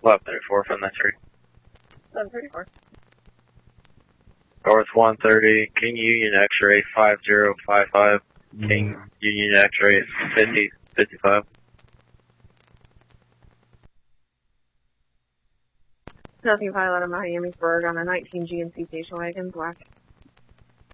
1134 from that tree. 734. North 130, King Union X-ray 5055, King Union X-ray 5055. Nothing pilot out of Miamisburg on a 19 GMC station wagon, black.